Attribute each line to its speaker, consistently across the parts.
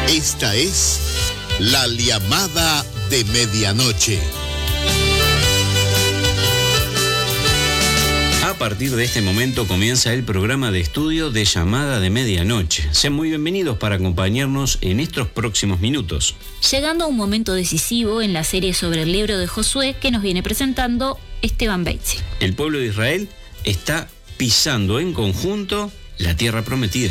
Speaker 1: Esta es la llamada de medianoche.
Speaker 2: A partir de este momento comienza el programa de estudio de Llamada de Medianoche. Sean muy bienvenidos para acompañarnos en estos próximos minutos.
Speaker 3: Llegando a un momento decisivo en la serie sobre el libro de Josué que nos viene presentando Esteban Beitzi.
Speaker 2: El pueblo de Israel está pisando en conjunto la tierra prometida.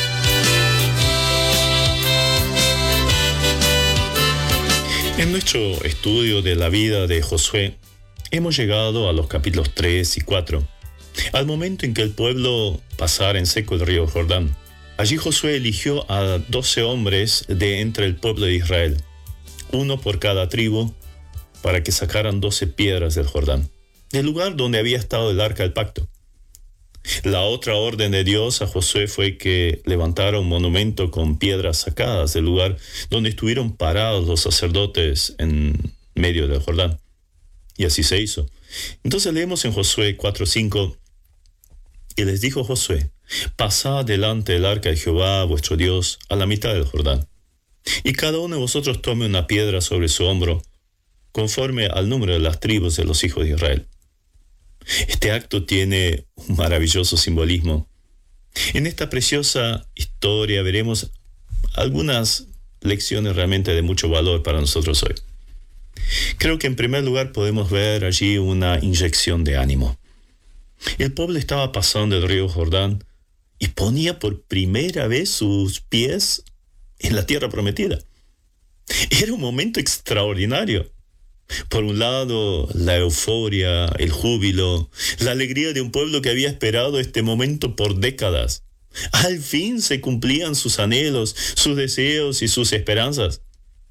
Speaker 4: En nuestro estudio de la vida de Josué, hemos llegado a los capítulos 3 y 4, al momento en que el pueblo pasara en seco el río Jordán. Allí Josué eligió a 12 hombres de entre el pueblo de Israel, uno por cada tribu, para que sacaran 12 piedras del Jordán, del lugar donde había estado el arca del pacto. La otra orden de Dios a Josué fue que levantara un monumento con piedras sacadas del lugar donde estuvieron parados los sacerdotes en medio del Jordán. Y así se hizo. Entonces leemos en Josué 4:5, y les dijo Josué: pasad delante del arca de Jehová vuestro Dios a la mitad del Jordán, y cada uno de vosotros tome una piedra sobre su hombro, conforme al número de las tribus de los hijos de Israel. Este acto tiene un maravilloso simbolismo. En esta preciosa historia veremos algunas lecciones realmente de mucho valor para nosotros hoy. Creo que en primer lugar podemos ver allí una inyección de ánimo. El pueblo estaba pasando el río Jordán y ponía por primera vez sus pies en la tierra prometida. Era un momento extraordinario. Por un lado, la euforia, el júbilo, la alegría de un pueblo que había esperado este momento por décadas. Al fin se cumplían sus anhelos, sus deseos y sus esperanzas.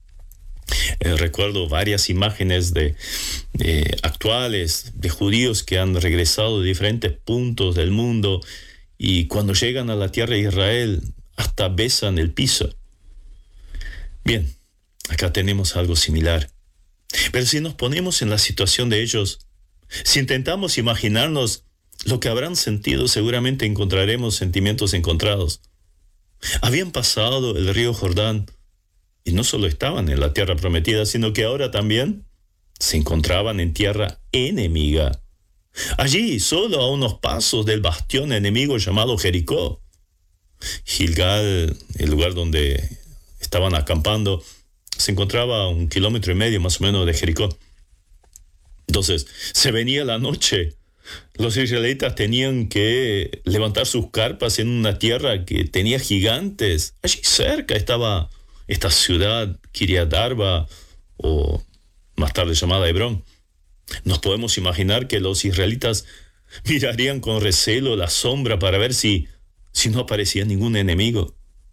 Speaker 4: Recuerdo varias imágenes actuales de judíos que han regresado de diferentes puntos del mundo y cuando llegan a la tierra de Israel hasta besan el piso. Bien, acá tenemos algo similar. Pero si nos ponemos en la situación de ellos, si intentamos imaginarnos lo que habrán sentido, seguramente encontraremos sentimientos encontrados. Habían pasado el río Jordán y no solo estaban en la tierra prometida, sino que ahora también se encontraban en tierra enemiga. Allí, solo a unos pasos del bastión enemigo llamado Jericó. Gilgal, el lugar donde estaban acampando, se encontraba a 1,5 kilómetros más o menos de Jericó. Entonces, se venía la noche. Los israelitas tenían que levantar sus carpas en una tierra que tenía gigantes. Allí cerca estaba esta ciudad, Kiriat Arba, o más tarde llamada Hebrón. Nos podemos imaginar que los israelitas mirarían con recelo la sombra para ver si no aparecía ningún enemigo.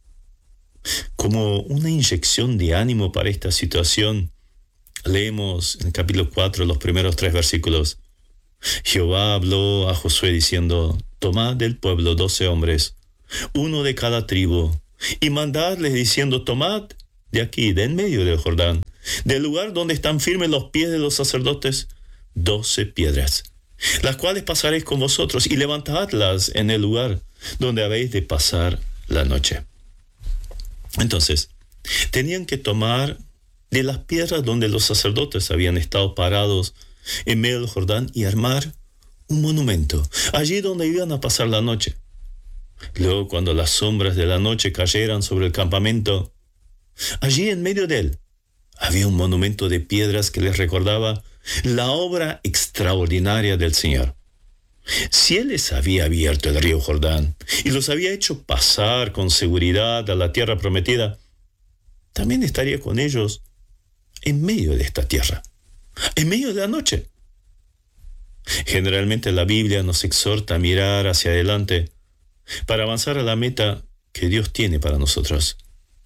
Speaker 4: Como una inyección de ánimo para esta situación, leemos en el capítulo 4 los primeros 3 versículos. Jehová habló a Josué diciendo: tomad del pueblo 12 hombres, uno de cada tribu, y mandadles diciendo: tomad de aquí, de en medio del Jordán, del lugar donde están firmes los pies de los sacerdotes, 12 piedras, las cuales pasaréis con vosotros, y levantadlas en el lugar donde habéis de pasar la noche. Entonces, tenían que tomar de las piedras donde los sacerdotes habían estado parados en medio del Jordán y armar un monumento, allí donde iban a pasar la noche. Luego, cuando las sombras de la noche cayeran sobre el campamento, allí en medio de él había un monumento de piedras que les recordaba la obra extraordinaria del Señor. Si Él les había abierto el río Jordán y los había hecho pasar con seguridad a la tierra prometida, también estaría con ellos en medio de esta tierra, en medio de la noche. Generalmente la Biblia nos exhorta a mirar hacia adelante para avanzar a la meta que Dios tiene para nosotros.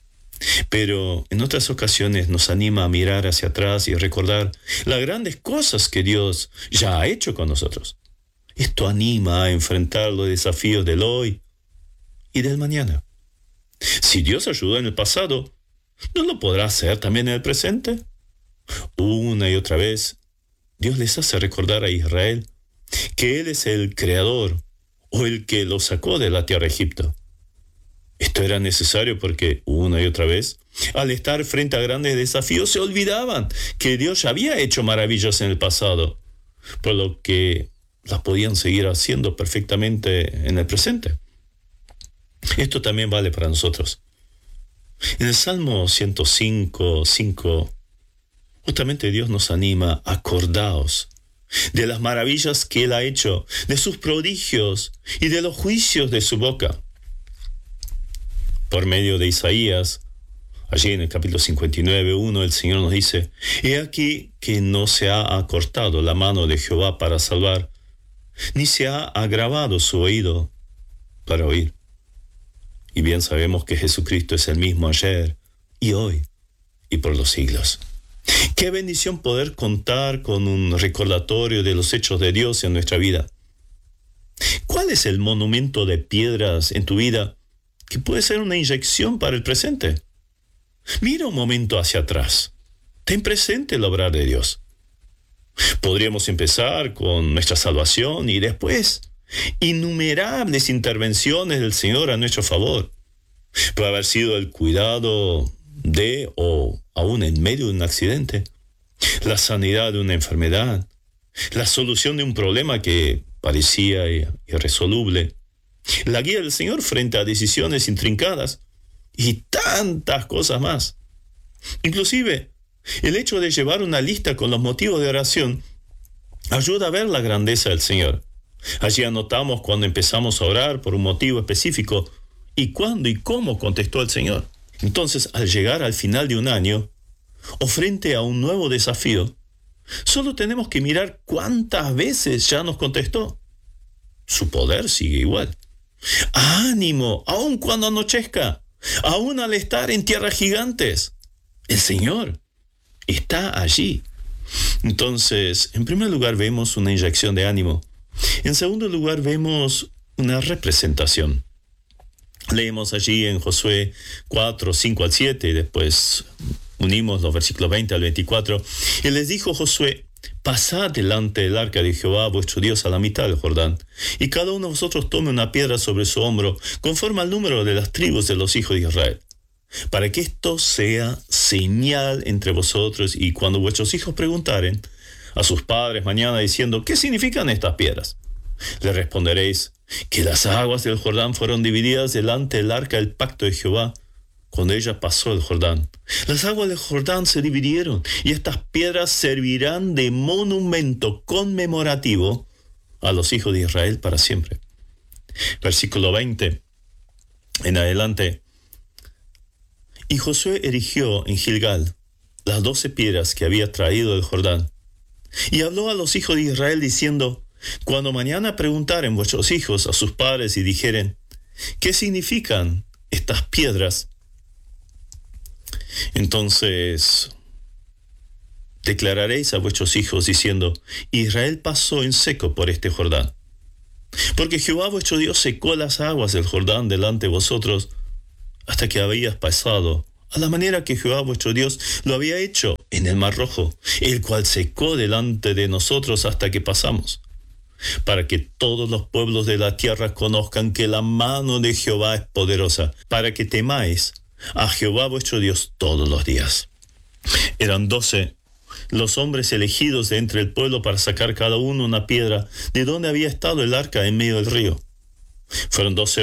Speaker 4: Pero en otras ocasiones nos anima a mirar hacia atrás y recordar las grandes cosas que Dios ya ha hecho con nosotros. Esto anima a enfrentar los desafíos del hoy y del mañana. Si Dios ayudó en el pasado, ¿no lo podrá hacer también en el presente? Una y otra vez, Dios les hace recordar a Israel que Él es el creador o el que los sacó de la tierra de Egipto. Esto era necesario porque una y otra vez, al estar frente a grandes desafíos, se olvidaban que Dios ya había hecho maravillas en el pasado, por lo que las podían seguir haciendo perfectamente en el presente. Esto también vale para nosotros. En el Salmo 105:5, justamente Dios nos anima: acordaos de las maravillas que Él ha hecho, de sus prodigios y de los juicios de su boca. Por medio de Isaías, allí en el capítulo 59:1, el Señor nos dice: he aquí que no se ha acortado la mano de Jehová para salvar, ni se ha agravado su oído para oír. Y bien sabemos que Jesucristo es el mismo ayer y hoy y por los siglos. Qué bendición poder contar con un recordatorio de los hechos de Dios en nuestra vida. ¿Cuál es el monumento de piedras en tu vida que puede ser una inyección para el presente? Mira un momento hacia atrás. Ten presente el obrar de Dios. Podríamos empezar con nuestra salvación y después innumerables intervenciones del Señor a nuestro favor. Puede haber sido el cuidado de, o aún en medio de un accidente, la sanidad de una enfermedad, la solución de un problema que parecía irresoluble, la guía del Señor frente a decisiones intrincadas y tantas cosas más. Inclusive, el hecho de llevar una lista con los motivos de oración ayuda a ver la grandeza del Señor. Allí anotamos cuando empezamos a orar por un motivo específico y cuándo y cómo contestó el Señor. Entonces, al llegar al final de un año o frente a un nuevo desafío, solo tenemos que mirar cuántas veces ya nos contestó. Su poder sigue igual. ¡Ánimo! Aun cuando anochezca, aun al estar en tierras gigantes, el Señor está allí. Entonces, en primer lugar vemos una inyección de ánimo. En segundo lugar vemos una representación. Leemos allí en Josué 4:5-7 y después unimos los versículos 20 al 24. Y les dijo Josué: pasad delante del arca de Jehová vuestro Dios a la mitad del Jordán, y cada uno de vosotros tome una piedra sobre su hombro, conforme al número de las tribus de los hijos de Israel, para que esto sea señal entre vosotros, y cuando vuestros hijos preguntaren a sus padres mañana diciendo: ¿qué significan estas piedras?, le responderéis que las aguas del Jordán fueron divididas delante del arca del pacto de Jehová cuando ella pasó el Jordán. Las aguas del Jordán se dividieron y estas piedras servirán de monumento conmemorativo a los hijos de Israel para siempre. Versículo 20 en adelante. Y Josué erigió en Gilgal las 12 piedras que había traído del Jordán, y habló a los hijos de Israel diciendo: cuando mañana preguntaren vuestros hijos a sus padres y dijeren: ¿qué significan estas piedras?, entonces declararéis a vuestros hijos diciendo: Israel pasó en seco por este Jordán, porque Jehová vuestro Dios secó las aguas del Jordán delante de vosotros hasta que habías pasado, a la manera que Jehová vuestro Dios lo había hecho en el Mar Rojo, el cual secó delante de nosotros hasta que pasamos, para que todos los pueblos de la tierra conozcan que la mano de Jehová es poderosa, para que temáis a Jehová vuestro Dios todos los días. Eran 12 los hombres elegidos de entre el pueblo para sacar cada uno una piedra de donde había estado el arca en medio del río. Fueron 12